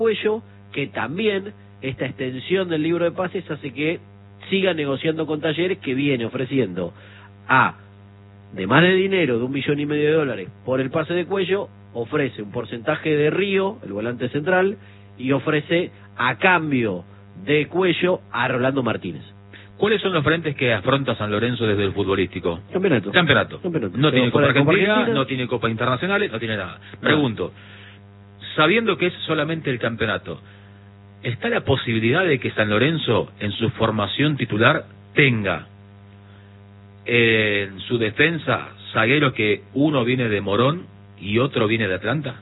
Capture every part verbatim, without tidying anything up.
Cuello, que también esta extensión del libro de pases hace que siga negociando con Talleres, que viene ofreciendo a, de más de dinero, de un millón y medio de dólares por el pase de Cuello, ofrece un porcentaje de Río, el volante central, y ofrece a cambio de Cuello a Rolando Martínez. ¿Cuáles son los frentes que afronta San Lorenzo desde el futbolístico? Campeonato. Campeonato. Campeonato. No tiene Copa Copa Argentina, Argentina, no tiene Copa Internacionales, no tiene nada. No. Pregunto, sabiendo que es solamente el campeonato, ¿está la posibilidad de que San Lorenzo en su formación titular tenga eh, en su defensa zagueros que uno viene de Morón y otro viene de Atlanta?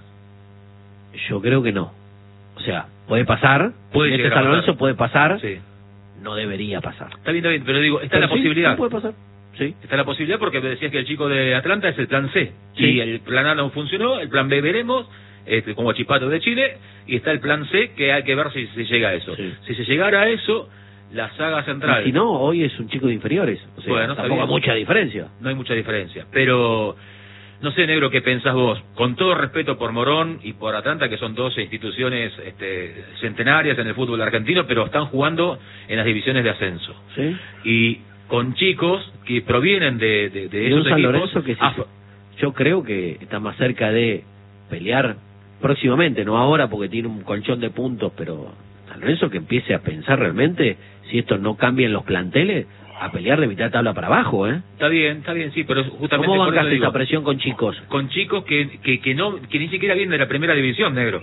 Yo creo que no. O sea, puede pasar, Puede este llegar a San pasar. Lorenzo puede pasar, Sí. no debería pasar. Está bien, está bien, pero digo, está Pero la sí, posibilidad. sí puede pasar, sí. Está la posibilidad porque me decías que el chico de Atlanta es el plan C. Sí. Y el plan A no funcionó, el plan B veremos, este, como Chipato de Chile, y está el plan C que hay que ver si se llega a eso. Sí. Si se llegara a eso, la saga central... Y si no, hoy es un chico de inferiores. O sea, Bueno, está tampoco hay bien. mucha diferencia. No hay mucha diferencia. Pero, no sé, negro, ¿qué pensás vos? Con todo respeto por Morón y por Atlanta, que son dos instituciones este, centenarias en el fútbol argentino, pero están jugando en las divisiones de ascenso. ¿Sí? Y con chicos que provienen de, de, de Y un esos San equipos... Lorenzo que sí, Ah, yo creo que está más cerca de pelear próximamente, no ahora porque tiene un colchón de puntos, pero San Lorenzo que empiece a pensar realmente, si esto no cambia en los planteles, a pelear de mitad de tabla para abajo, ¿eh? Está bien, está bien, sí, pero justamente ¿Cómo por eso bancaste digo, esa presión con chicos? con chicos que, que, que, no, que ni siquiera vienen de la primera división, negro.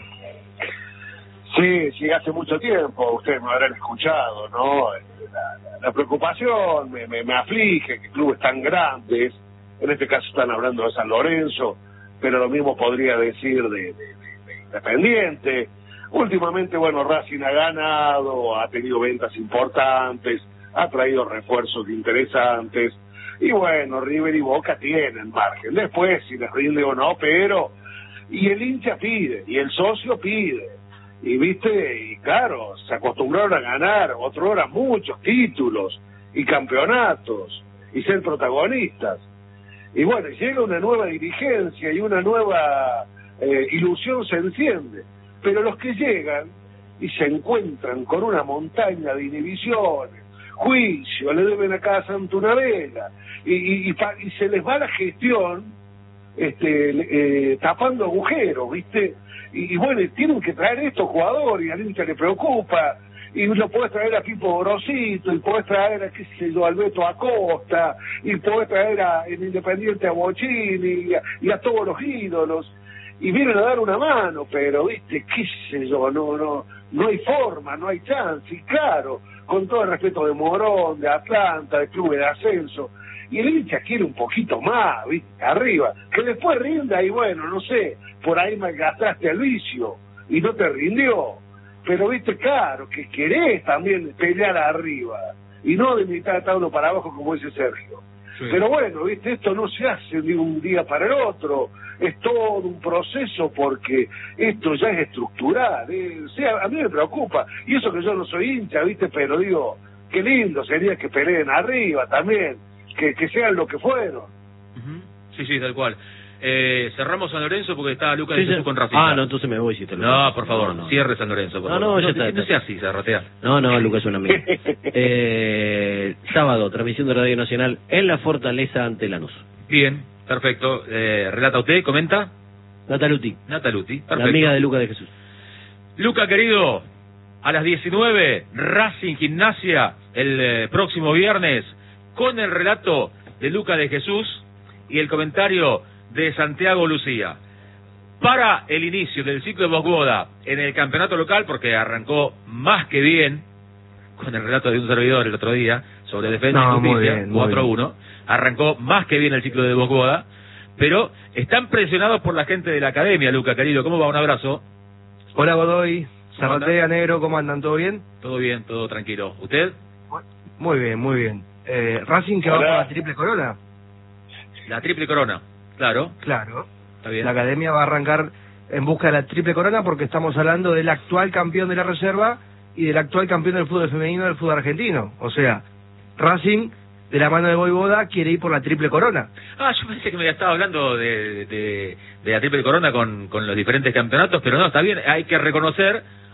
Sí, sí, hace mucho tiempo, ustedes me habrán escuchado, ¿no? La, la preocupación me, me, me aflige que clubes tan grandes, en este caso están hablando de San Lorenzo, pero lo mismo podría decir de, de, de, de Independiente. Últimamente, bueno, Racing ha ganado, ha tenido ventas importantes, ha traído refuerzos interesantes, y bueno, River y Boca tienen margen. Después, si les rinde o no, pero... Y el hincha pide, y el socio pide. Y viste, y claro, se acostumbraron a ganar, otro hora muchos títulos y campeonatos y ser protagonistas. Y bueno, llega una nueva dirigencia y una nueva eh, ilusión se enciende. Pero los que llegan y se encuentran con una montaña de inhibiciones, juicio, le deben acá a Santunavela, y, y, y, pa, y se les va la gestión este eh, tapando agujeros, ¿viste? Y, y bueno, tienen que traer estos jugadores y al hincha le preocupa, y lo podés traer a Pipo Grosito, y podés traer a, qué sé yo, a Alberto Acosta, y podés traer a en Independiente a Bochini y a, y a todos los ídolos, y vienen a dar una mano, pero viste, qué sé yo, no, no, no hay forma, no hay chance, y claro, con todo el respeto de Morón, de Atlanta, de clubes de ascenso, y el hincha quiere un poquito más, ¿viste? Arriba, que después rinda y bueno, no sé, por ahí malgastaste al vicio y no te rindió, pero viste, claro, que querés también pelear arriba y no de mitad de tabla para abajo como dice Sergio. Sí. Pero bueno, viste, esto no se hace de un día para el otro, es todo un proceso porque esto ya es estructural, ¿eh? O sea, a mí me preocupa, y eso que yo no soy hincha, viste, pero digo, qué lindo sería que peleen arriba también, que, que sean lo que fueron. Uh-huh. Sí, sí, tal cual. Eh, cerramos San Lorenzo porque está Lucas Sí, de Jesús sí. con Racing. Ah, no, entonces me voy si te lo No, por favor, no, no. cierre San Lorenzo. Por no, favor. no, ya no, está. No sea así, Zarratea. No, no, Lucas es un amigo. eh, sábado, transmisión de Radio Nacional en la Fortaleza ante Lanús. Bien, perfecto. Eh, relata usted, comenta. Nataluti, Nataluti, perfecto. la amiga de Lucas de Jesús. Luca, querido, a las diecinueve, Racing Gimnasia, el eh, próximo viernes, con el relato de Luca de Jesús y el comentario de Santiago Lucía. Para el inicio del ciclo de Bosgoda en el campeonato local, porque arrancó más que bien, con el relato de un servidor el otro día, sobre Defensa no, y Justicia, bien, cuatro a uno, arrancó más que bien el ciclo de Bosgoda, pero están presionados por la gente de la academia, Luca, querido. ¿Cómo va? Un abrazo. Hola, Godoy. Zarratea, negro, ¿cómo andan? ¿Todo bien? Todo bien, todo tranquilo. ¿Usted? Muy bien, muy bien. Eh, ¿Racing que va por la triple corona? La triple corona, claro. Claro. Está bien. La academia va a arrancar en busca de la triple corona porque estamos hablando del actual campeón de la reserva y del actual campeón del fútbol femenino del fútbol argentino. O sea, Racing, de la mano de Voivoda, quiere ir por la triple corona. Ah, yo pensé que me estaba hablando de, de, de la triple corona con, con los diferentes campeonatos, pero no, está bien, hay que reconocer